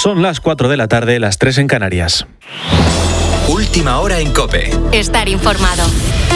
Son las 4 de la tarde, las 3 en Canarias. Última hora en COPE. Estar informado.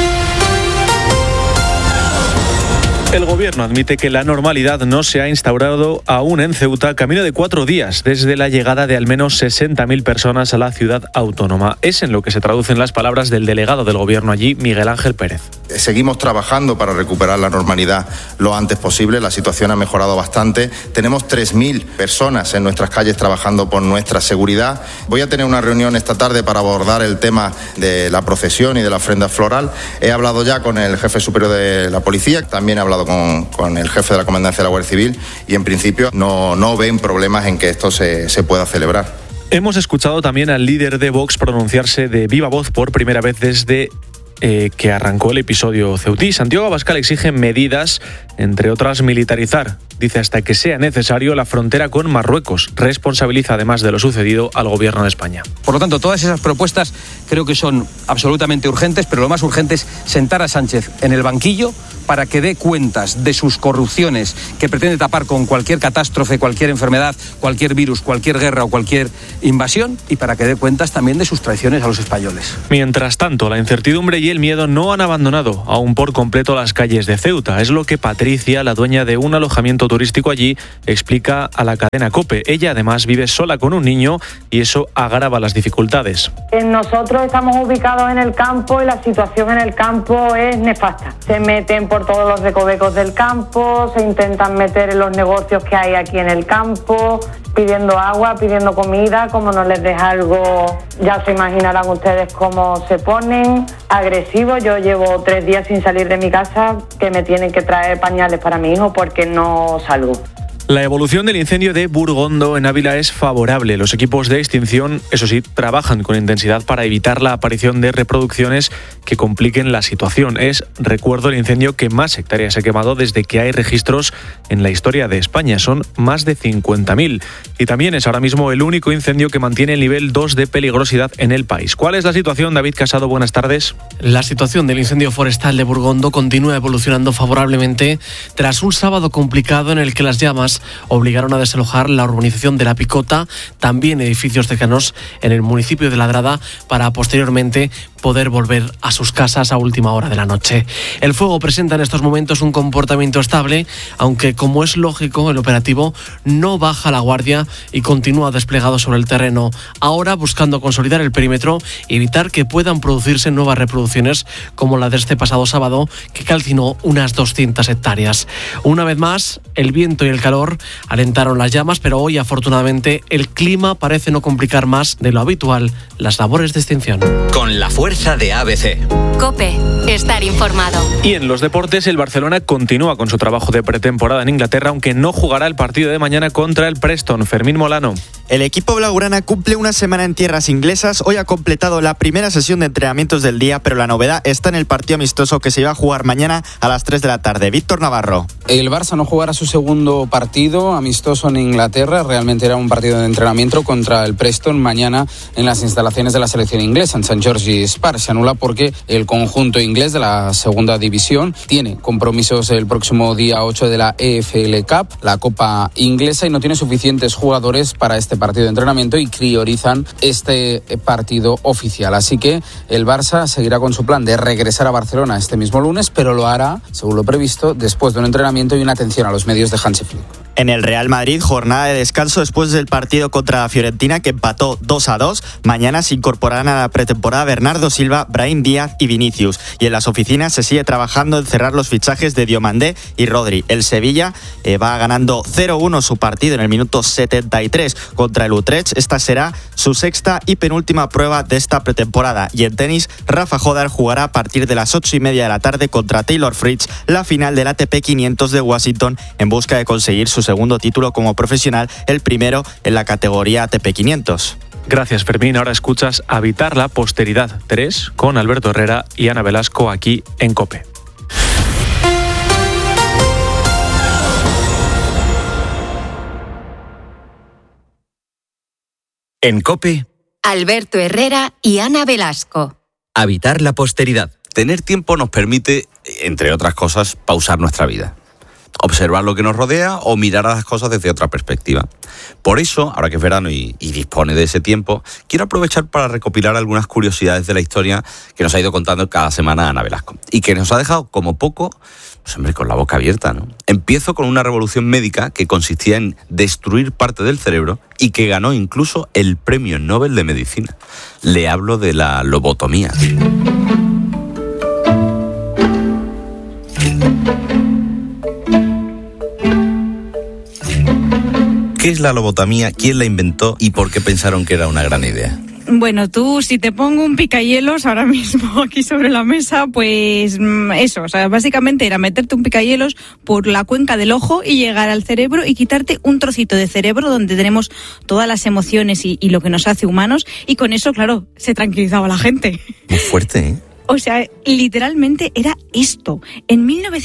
El Gobierno admite que la normalidad no se ha instaurado aún en Ceuta, camino de 4 días desde la llegada de al menos 60.000 personas a la ciudad autónoma. Es en lo que se traducen las palabras del delegado del Gobierno allí, Miguel Ángel Pérez. Seguimos trabajando para recuperar la normalidad lo antes posible. La situación ha mejorado bastante. Tenemos 3.000 personas en nuestras calles trabajando por nuestra seguridad. Voy a tener una reunión esta tarde para abordar el tema de la procesión y de la ofrenda floral. He hablado ya con el jefe superior de la policía, también he hablado con el jefe de la Comandancia de la Guardia Civil y en principio no ven problemas en que esto se pueda celebrar. Hemos escuchado también al líder de Vox pronunciarse de viva voz por primera vez desde que arrancó el episodio ceutí. Santiago Abascal exige medidas, entre otras militarizar, dice, hasta que sea necesario, la frontera con Marruecos. Responsabiliza además de lo sucedido al Gobierno de España. Por lo tanto, todas esas propuestas creo que son absolutamente urgentes, pero lo más urgente es sentar a Sánchez en el banquillo para que dé cuentas de sus corrupciones que pretende tapar con cualquier catástrofe, cualquier enfermedad, cualquier virus, cualquier guerra o cualquier invasión, y para que dé cuentas también de sus traiciones a los españoles. Mientras tanto, la incertidumbre y el miedo no han abandonado aún por completo las calles de Ceuta. Es lo que Patricia, la dueña de un alojamiento turístico allí, explica a la cadena COPE. Ella además vive sola con un niño y eso agrava las dificultades. Nosotros estamos ubicados en el campo y la situación en el campo es nefasta. Se meten por todos los recovecos del campo, se intentan meter en los negocios que hay aquí en el campo, pidiendo agua, pidiendo comida. Como no les deja algo, ya se imaginarán ustedes cómo se ponen, agresivos. Yo llevo 3 días sin salir de mi casa, que me tienen que traer pañales para mi hijo porque no salgo. La evolución del incendio de Burgondo en Ávila es favorable. Los equipos de extinción, eso sí, trabajan con intensidad para evitar la aparición de reproducciones que compliquen la situación. Es, recuerdo, el incendio que más hectáreas ha quemado desde que hay registros en la historia de España. Son más de 50.000. Y también es ahora mismo el único incendio que mantiene el nivel 2 de peligrosidad en el país. ¿Cuál es la situación, David Casado? Buenas tardes. La situación del incendio forestal de Burgondo continúa evolucionando favorablemente tras un sábado complicado en el que las llamas obligaron a desalojar la urbanización de La Picota, también edificios cercanos en el municipio de Ladrada, para posteriormente poder volver a sus casas a última hora de la noche. El fuego presenta en estos momentos un comportamiento estable, aunque, como es lógico, el operativo no baja la guardia y continúa desplegado sobre el terreno, ahora buscando consolidar el perímetro y evitar que puedan producirse nuevas reproducciones como la de este pasado sábado, que calcinó unas 200 hectáreas. Una vez más, el viento y el calor alentaron las llamas, pero hoy, afortunadamente, el clima parece no complicar más de lo habitual las labores de extinción. Con la fuerza de ABC. COPE. Estar informado. Y en los deportes, el Barcelona continúa con su trabajo de pretemporada en Inglaterra, aunque no jugará el partido de mañana contra el Preston. Fermín Molano. El equipo blaugrana cumple una semana en tierras inglesas. Hoy ha completado la primera sesión de entrenamientos del día, pero la novedad está en el partido amistoso que se va a jugar mañana a las 3 de la tarde. Víctor Navarro. El Barça no jugará su segundo partido amistoso en Inglaterra. Realmente era un partido de entrenamiento contra el Preston mañana en las instalaciones de la selección inglesa en St. George's Park. Se anula porque el conjunto inglés de la segunda división tiene compromisos el próximo día 8 de la EFL Cup, la Copa Inglesa, y no tiene suficientes jugadores para este partido de entrenamiento y priorizan este partido oficial. Así que el Barça seguirá con su plan de regresar a Barcelona este mismo lunes, pero lo hará, según lo previsto, después de un entrenamiento y una atención a los medios de Hansi Flick. En el Real Madrid, jornada de descanso después del partido contra la Fiorentina, que empató 2-2. Mañana se incorporarán a la pretemporada Bernardo Silva, Brahim Díaz y Vinicius. Y en las oficinas se sigue trabajando en cerrar los fichajes de Diomandé y Rodri. El Sevilla va ganando 0-1 su partido en el minuto 73 contra el Utrecht. Esta será su sexta y penúltima prueba de esta pretemporada. Y en tenis, Rafa Jodar jugará a partir de las 8:30 de la tarde contra Taylor Fritz la final del ATP 500 de Washington, en busca de conseguir su segundo título como profesional, el primero en la categoría ATP 500. Gracias, Fermín. Ahora escuchas Habitar la Posteridad 3 con Alberto Herrera y Ana Velasco aquí en COPE. En COPE, Alberto Herrera y Ana Velasco. Habitar la Posteridad. Tener tiempo nos permite, entre otras cosas, pausar nuestra vida. observar lo que nos rodea o mirar a las cosas desde otra perspectiva. Por eso, ahora que es verano y dispone de ese tiempo, quiero aprovechar para recopilar algunas curiosidades de la historia que nos ha ido contando cada semana Ana Velasco y que nos ha dejado como poco, pues hombre, con la boca abierta, ¿no? Empiezo con una revolución médica que consistía en destruir parte del cerebro y que ganó incluso el Premio Nobel de Medicina. Le hablo de la lobotomía. ¿Qué es la lobotomía? ¿Quién la inventó? ¿Y por qué pensaron que era una gran idea? Bueno, tú, si te pongo un picahielos ahora mismo aquí sobre la mesa, pues eso, o sea, básicamente era meterte un picahielos por la cuenca del ojo y llegar al cerebro y quitarte un trocito de cerebro donde tenemos todas las emociones y lo que nos hace humanos, y con eso, claro, se tranquilizaba la gente. Muy fuerte, ¿eh? O sea, literalmente era esto. En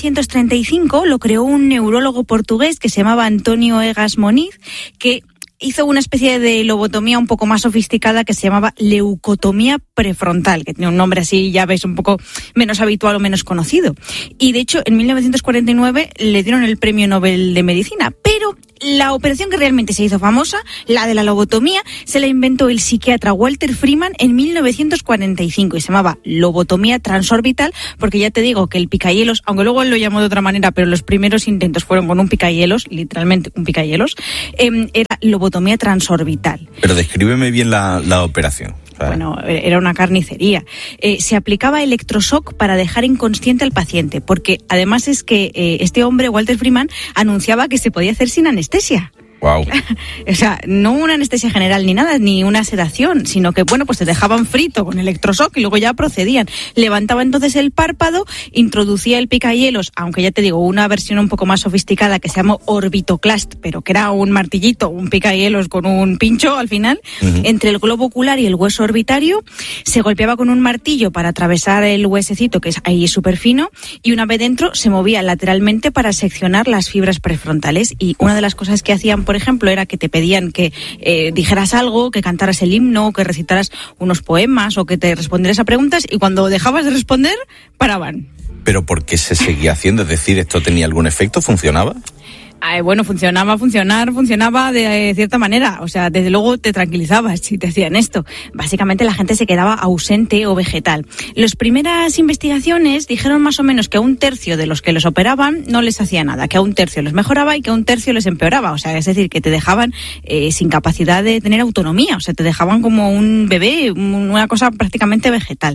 1935 lo creó un neurólogo portugués que se llamaba Antonio Egas Moniz, que hizo una especie de lobotomía un poco más sofisticada que se llamaba leucotomía prefrontal, que tiene un nombre así, ya ves, un poco menos habitual o menos conocido. Y de hecho, en 1949 le dieron el Premio Nobel de Medicina, pero la operación que realmente se hizo famosa, la de la lobotomía, se la inventó el psiquiatra Walter Freeman en 1945 y se llamaba lobotomía transorbital, porque ya te digo que el picahielos, aunque luego él lo llamó de otra manera, pero los primeros intentos fueron con un picahielos, literalmente un picahielos, era lobotomía transorbital. Pero descríbeme bien la operación. Bueno, era una carnicería. Se aplicaba electroshock para dejar inconsciente al paciente, porque además es que este hombre, Walter Freeman, anunciaba que se podía hacer sin anestesia. Wow. O sea, no una anestesia general ni nada, ni una sedación, sino que, bueno, pues te dejaban frito con electroshock y luego ya procedían. Levantaba entonces el párpado, introducía el picahielos, aunque ya te digo, una versión un poco más sofisticada que se llamó orbitoclast, pero que era un martillito, un picahielos con un pincho al final, entre el globo ocular y el hueso orbitario. Se golpeaba con un martillo para atravesar el huesecito, que es ahí súper fino, y una vez dentro se movía lateralmente para seccionar las fibras prefrontales. Y una de las cosas que hacían, por ejemplo, era que te pedían que dijeras algo, que cantaras el himno, que recitaras unos poemas o que te respondieras a preguntas, y cuando dejabas de responder, paraban. ¿Pero por qué se seguía haciendo? Es decir, ¿esto tenía algún efecto? ¿Funcionaba? Bueno, funcionaba de cierta manera. O sea, desde luego te tranquilizabas si te hacían esto. Básicamente la gente se quedaba ausente o vegetal. Las primeras investigaciones dijeron más o menos que a un tercio de los que los operaban no les hacía nada, que a un tercio les mejoraba y que a un tercio les empeoraba. O sea, es decir, que te dejaban sin capacidad de tener autonomía. O sea, te dejaban como un bebé, una cosa prácticamente vegetal.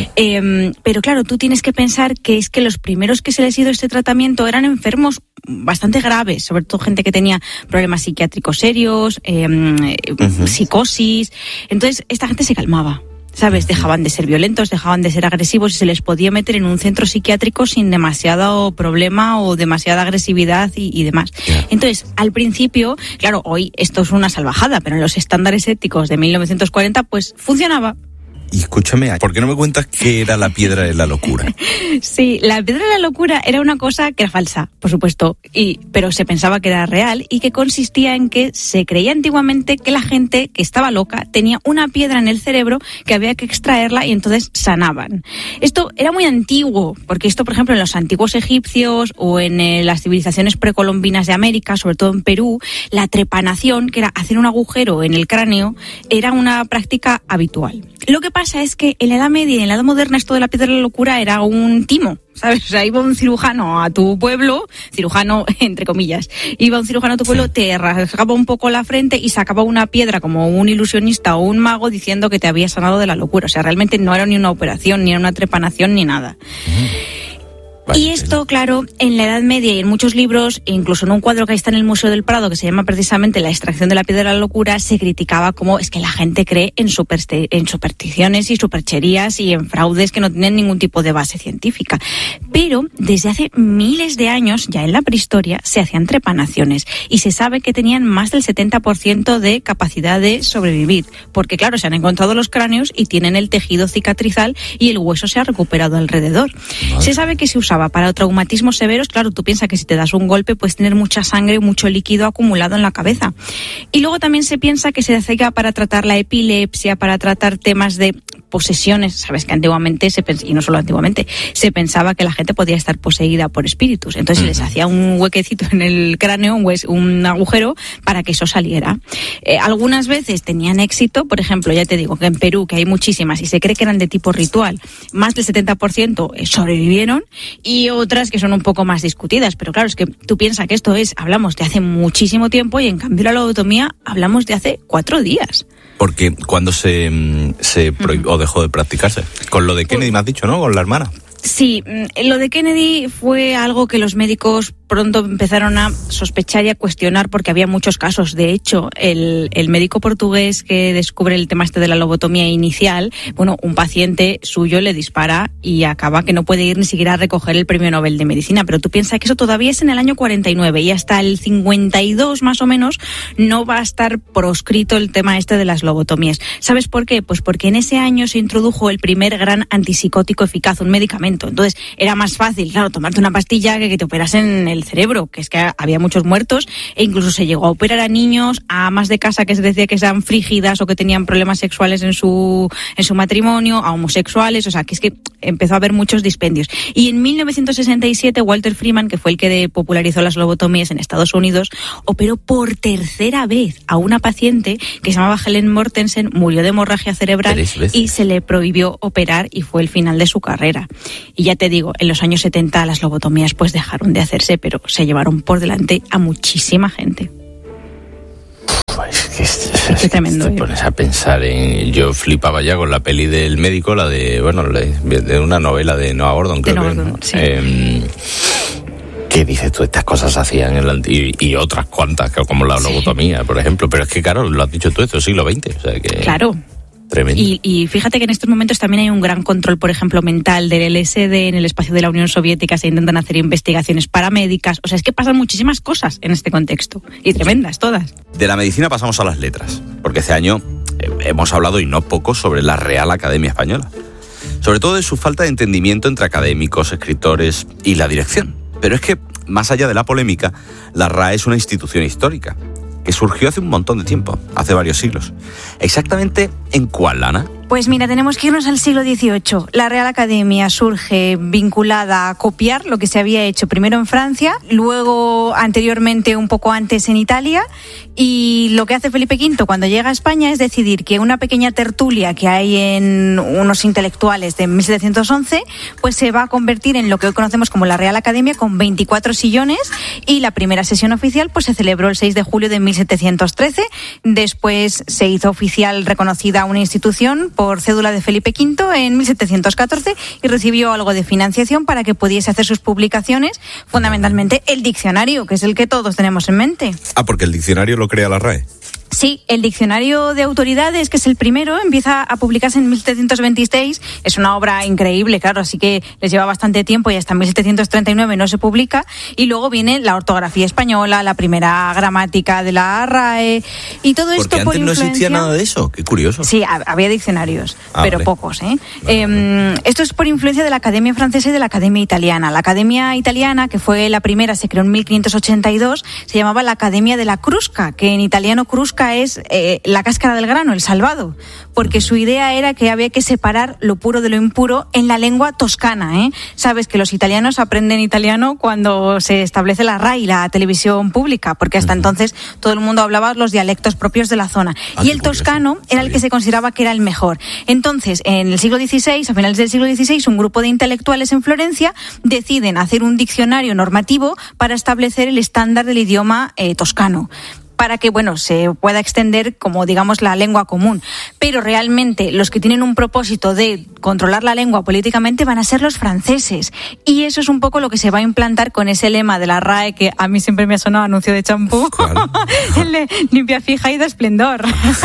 Pero claro, tú tienes que pensar que es que los primeros que se les hizo este tratamiento eran enfermos bastante graves, sobre todo gente que tenía problemas psiquiátricos serios, psicosis. Entonces esta gente se calmaba, ¿sabes? Dejaban de ser violentos, dejaban de ser agresivos y se les podía meter en un centro psiquiátrico sin demasiado problema o demasiada agresividad y demás. Entonces, al principio, claro, hoy esto es una salvajada, pero en los estándares éticos de 1940 pues funcionaba. Y escúchame, ¿por qué no me cuentas qué era la piedra de la locura? Sí, la piedra de la locura era una cosa que era falsa, por supuesto, pero se pensaba que era real y que consistía en que se creía antiguamente que la gente que estaba loca tenía una piedra en el cerebro que había que extraerla y entonces sanaban. Esto era muy antiguo, porque esto, por ejemplo, en los antiguos egipcios o en las civilizaciones precolombinas de América, sobre todo en Perú, la trepanación, que era hacer un agujero en el cráneo, era una práctica habitual. Lo que pasa es que en la Edad Media y en la Edad Moderna esto de la piedra de la locura era un timo, ¿sabes? O sea, iba un cirujano a tu pueblo, cirujano entre comillas, iba un cirujano a tu pueblo, te rasgaba un poco la frente y sacaba una piedra como un ilusionista o un mago diciendo que te había sanado de la locura. O sea, realmente no era ni una operación, ni era una trepanación, ni nada. Y esto, claro, en la Edad Media y en muchos libros, incluso en un cuadro que está en el Museo del Prado que se llama precisamente La extracción de la piedra de la locura, se criticaba como es que la gente cree en supersticiones y supercherías y en fraudes que no tienen ningún tipo de base científica. Pero desde hace miles de años, ya en la prehistoria, se hacían trepanaciones y se sabe que tenían más del 70% de capacidad de sobrevivir, porque claro, se han encontrado los cráneos y tienen el tejido cicatrizal y el hueso se ha recuperado alrededor. Se sabe que se usaba para traumatismos severos. Claro, tú piensas que si te das un golpe puedes tener mucha sangre, mucho líquido acumulado en la cabeza. Y luego también se piensa que se hacía para tratar la epilepsia, para tratar temas de posesiones. Sabes que antiguamente, y no solo antiguamente, se pensaba que la gente podía estar poseída por espíritus. Entonces les hacía un huequecito en el cráneo, un agujero, para que eso saliera. Algunas veces tenían éxito, por ejemplo, ya te digo que en Perú, que hay muchísimas y se cree que eran de tipo ritual, más del 70% sobrevivieron, y otras que son un poco más discutidas. Pero claro, es que tú piensas que hablamos de hace muchísimo tiempo, y en cambio la lobotomía hablamos de hace 4 días. Porque cuando se prohibió o dejó de practicarse. Con lo de Kennedy me has dicho, ¿no? Con la hermana. Sí, lo de Kennedy fue algo que los médicos pronto empezaron a sospechar y a cuestionar, porque había muchos casos. De hecho, el médico portugués que descubre el tema de la lobotomía inicial, un paciente suyo le dispara y acaba que no puede ir ni siquiera a recoger el premio Nobel de Medicina. Pero tú piensas que eso todavía es en el año 49, y hasta el 52 más o menos no va a estar proscrito el tema de las lobotomías. ¿Sabes por qué? Pues porque en ese año se introdujo el primer gran antipsicótico eficaz, un medicamento. Entonces era más fácil, claro, tomarte una pastilla que te operasen el cerebro, que es que había muchos muertos, e incluso se llegó a operar a niños, a amas de casa que se decía que eran frígidas o que tenían problemas sexuales en su matrimonio, a homosexuales. O sea, que es que empezó a haber muchos dispendios. Y en 1967 Walter Freeman, que fue el que popularizó las lobotomías en Estados Unidos, operó por tercera vez a una paciente que se llamaba Helen Mortensen, murió de hemorragia cerebral y se le prohibió operar, y fue el final de su carrera. Y ya te digo, en los años 70 las lobotomías pues dejaron de hacerse, pero se llevaron por delante a muchísima gente. Qué tremendo. Te pones a pensar en... Yo flipaba ya con la peli del médico, de una novela de Noah Gordon, creo que ¿no? Sí. ¿Qué dices tú? Estas cosas se hacían y otras cuantas, como la lobotomía, por ejemplo. Pero es que, claro, lo has dicho tú, esto es siglo XX. O sea que... Claro. Tremendo. Y fíjate que en estos momentos también hay un gran control, por ejemplo, mental del LSD en el espacio de la Unión Soviética. Se intentan hacer investigaciones paramédicas. O sea, es que pasan muchísimas cosas en este contexto. Y tremendas todas. De la medicina pasamos a las letras. Porque este año hemos hablado, y no poco, sobre la Real Academia Española. Sobre todo de su falta de entendimiento entre académicos, escritores y la dirección. Pero es que, más allá de la polémica, la RAE es una institución histórica que surgió hace un montón de tiempo, hace varios siglos. ¿Exactamente en cuál, Ana? Pues mira, tenemos que irnos al siglo XVIII. La Real Academia surge vinculada a copiar lo que se había hecho primero en Francia, luego anteriormente, un poco antes, en Italia, y lo que hace Felipe V cuando llega a España es decidir que una pequeña tertulia que hay en unos intelectuales de 1711, pues se va a convertir en lo que hoy conocemos como la Real Academia, con 24 sillones, y la primera sesión oficial pues se celebró el 6 de julio de 1713. Después se hizo oficial, reconocida una institución por cédula de Felipe V en 1714, y recibió algo de financiación para que pudiese hacer sus publicaciones, fundamentalmente el diccionario, que es el que todos tenemos en mente. Ah, porque el diccionario lo crea la RAE. Sí, el Diccionario de Autoridades, que es el primero, empieza a publicarse en 1726. Es una obra increíble, claro, así que les lleva bastante tiempo y hasta 1739 no se publica. Y luego viene la ortografía española, la primera gramática de la RAE y todo esto por influencia... Porque antes no existía nada de eso, qué curioso. Sí, había diccionarios, pero vale. Pocos, ¿eh? Vale. Esto es por influencia de la Academia Francesa y de la Academia Italiana. La Academia Italiana, que fue la primera, se creó en 1582, se llamaba la Academia de la Crusca, que en italiano crusca es la cáscara del grano, el salvado, porque su idea era que había que separar lo puro de lo impuro en la lengua toscana, ¿eh? Sabes que los italianos aprenden italiano cuando se establece la RAI, la televisión pública, porque hasta entonces todo el mundo hablaba los dialectos propios de la zona, y el toscano era el que se consideraba que era el mejor. Entonces, en el siglo XVI, a finales del siglo XVI, un grupo de intelectuales en Florencia deciden hacer un diccionario normativo para establecer el estándar del idioma toscano, para que, se pueda extender como, digamos, la lengua común. Pero realmente los que tienen un propósito de controlar la lengua políticamente van a ser los franceses. Y eso es un poco lo que se va a implantar con ese lema de la RAE, que a mí siempre me ha sonado anuncio de champú. El de limpia, fija y de esplendor.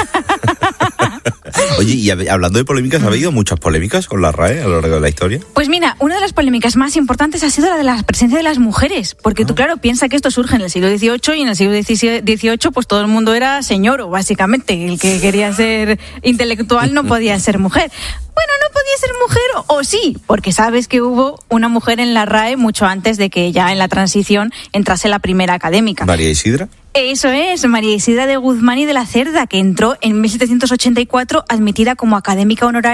Oye, y hablando de polémicas, ¿ha habido muchas polémicas con la RAE a lo largo de la historia? Pues mira, una de las polémicas más importantes ha sido la de la presencia de las mujeres, porque tú, claro, piensa que esto surge en el siglo XVIII, y en el siglo XVIII pues todo el mundo era señoro, básicamente. El que quería ser intelectual no podía ser mujer. Bueno, no podía ser mujer, o sí, porque sabes que hubo una mujer en la RAE mucho antes de que ya en la transición entrase la primera académica. ¿María Isidra? Eso es, María Isidra de Guzmán y de la Cerda, que entró en 1784 admitida como académica honoraria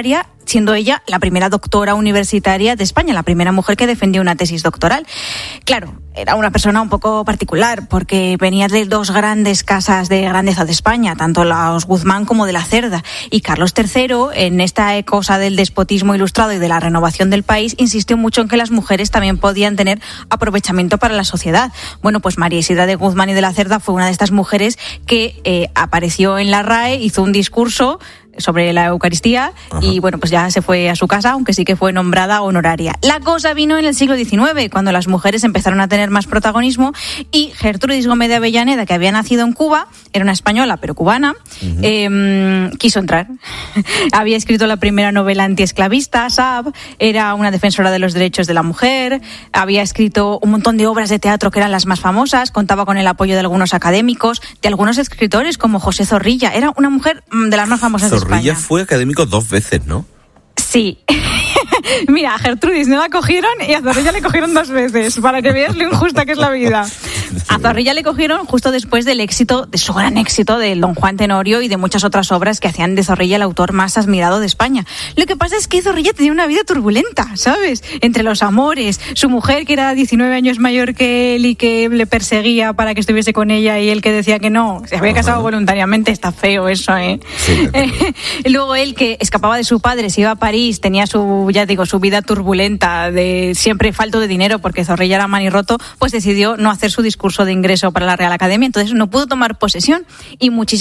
siendo ella la primera doctora universitaria de España, la primera mujer que defendió una tesis doctoral. Claro, era una persona un poco particular porque venía de dos grandes casas de grandeza de España, tanto los Guzmán como de la Cerda. Y Carlos III, en esta cosa del despotismo ilustrado y de la renovación del país, insistió mucho en que las mujeres también podían tener aprovechamiento para la sociedad. Bueno, pues María Isidra de Guzmán y de la Cerda fue una de estas mujeres que apareció en la RAE, hizo un discurso sobre la Eucaristía. Ajá. Y bueno, pues ya se fue a su casa, aunque sí que fue nombrada honoraria. La cosa vino en el siglo XIX, cuando las mujeres empezaron a tener más protagonismo, y Gertrudis Gómez de Avellaneda, que había nacido en Cuba, era una española pero cubana, quiso entrar. Había escrito la primera novela antiesclavista, Sab, era una defensora de los derechos de la mujer, había escrito un montón de obras de teatro que eran las más famosas, contaba con el apoyo de algunos académicos, de algunos escritores como José Zorrilla, era una mujer de las más famosas de España. Zorrilla fue académico 2 veces, ¿no? Sí. Mira, a Gertrudis no la cogieron y a Zorrilla le cogieron 2 veces, para que veas lo injusta que es la vida. A Zorrilla le cogieron justo después del éxito, de su gran éxito del Don Juan Tenorio y de muchas otras obras que hacían de Zorrilla el autor más admirado de España. Lo que pasa es que Zorrilla tenía una vida turbulenta, ¿sabes? Entre los amores, su mujer que era 19 años mayor que él y que le perseguía para que estuviese con ella y él que decía que no, se había casado voluntariamente, está feo eso, ¿eh? Sí, luego él que escapaba de su padre, se iba a París, tenía su vida turbulenta, de siempre falto de dinero porque Zorrilla era manirroto, pues decidió no hacer su discurso de ingreso para la Real Academia, entonces no pudo tomar posesión y muchísimas